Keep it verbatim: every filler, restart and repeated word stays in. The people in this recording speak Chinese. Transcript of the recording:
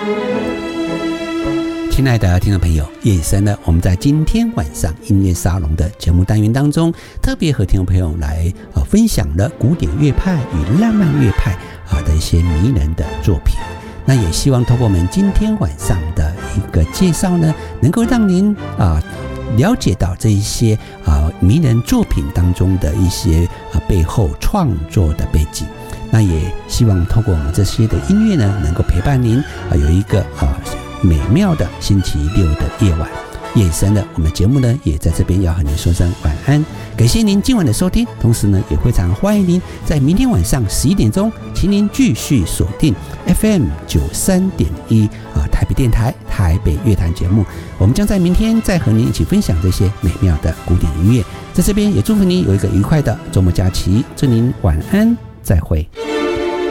亲爱的听众朋友，夜已深了，我们在今天晚上音乐沙龙的节目单元当中，特别和听众朋友来、呃、分享了古典乐派与浪漫乐派、呃、的一些迷人的作品。那也希望透过我们今天晚上的一个介绍呢，能够让您啊、呃、了解到这一些啊、呃、迷人作品当中的一些啊、呃、背后创作的背景。那也希望透过我们这些的音乐呢，能够陪伴您啊、呃、有一个啊。呃美妙的星期六的夜晚，夜深了，我们的节目呢也在这边要和您说声晚安，感谢您今晚的收听，同时呢也非常欢迎您在明天晚上十一点钟，请您继续锁定 F M 九十三点一 啊台北电台台北乐坛节目，我们将在明天再和您一起分享这些美妙的古典音乐，在这边也祝福您有一个愉快的周末假期，祝您晚安，再会。